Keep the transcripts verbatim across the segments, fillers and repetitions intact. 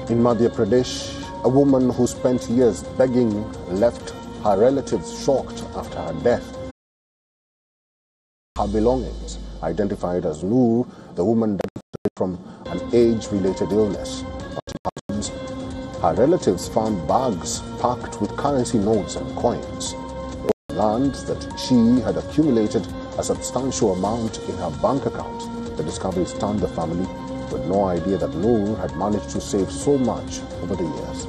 In Madhya Pradesh, a woman who spent years begging left her relatives shocked after her death. Her belongings, identified as Noor, the woman died from an age-related illness. Her relatives found bags packed with currency notes and coins. They learned that she had accumulated a substantial amount in her bank account. The discovery stunned the family, with no idea that Noor had managed to save so much over the years.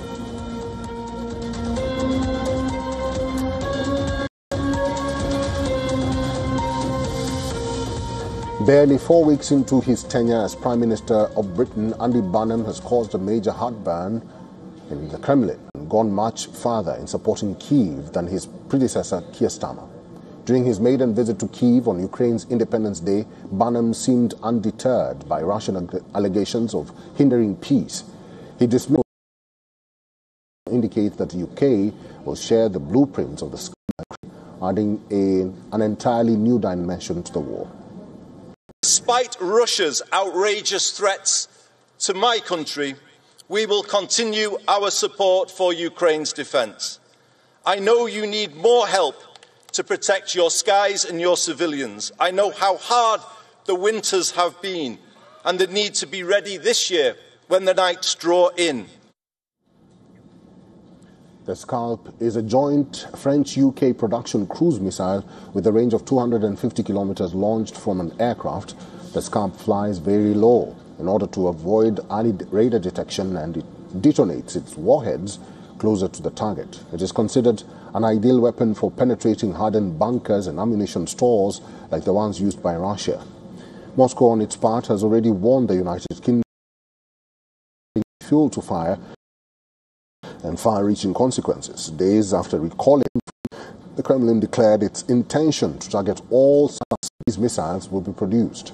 Barely four weeks into his tenure as Prime Minister of Britain, Andy Burnham has caused a major heartburn in the Kremlin and gone much further in supporting Kyiv than his predecessor, Keir Starmer. During his maiden visit to Kyiv on Ukraine's Independence Day, Burnham seemed undeterred by Russian allegations of hindering peace. He dismissed indicates that the U K will share the blueprints of the sky, adding a, an entirely new dimension to the war. Despite Russia's outrageous threats to my country, we will continue our support for Ukraine's defence. I know you need more help to protect your skies and your civilians. I know how hard the winters have been and the need to be ready this year when the nights draw in. The Scalp is a joint French-U K production cruise missile with a range of two hundred fifty kilometers launched from an aircraft. The Scalp flies very low in order to avoid early radar detection, and it detonates its warheads closer to the target. It is considered an ideal weapon for penetrating hardened bunkers and ammunition stores like the ones used by Russia. Moscow, on its part, has already warned the United Kingdom of fuel to fire and far-reaching consequences. Days after recalling, the Kremlin declared its intention to target all such these missiles will be produced.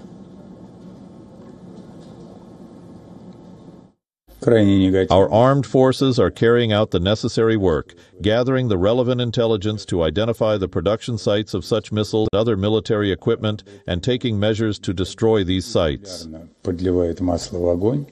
Our armed forces are carrying out the necessary work, gathering the relevant intelligence to identify the production sites of such missiles and other military equipment, and taking measures to destroy these sites. The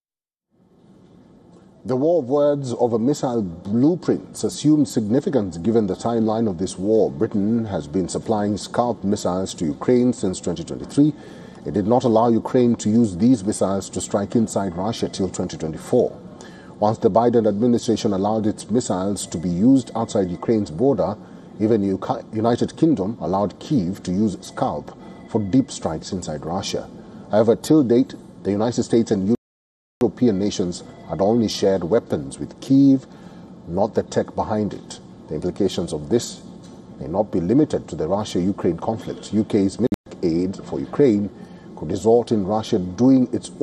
war of words over missile blueprints assumes significance given the timeline of this war. Britain has been supplying Scalp missiles to Ukraine since twenty twenty-three. It did not allow Ukraine to use these missiles to strike inside Russia till twenty twenty-four. Once the Biden administration allowed its missiles to be used outside Ukraine's border, even the United Kingdom allowed Kyiv to use Scalp for deep strikes inside Russia. However, till date, the United States and European nations had only shared weapons with Kyiv, not the tech behind it. The implications of this may not be limited to the Russia-Ukraine conflict. U K's military aid for Ukraine could result in Russia doing its own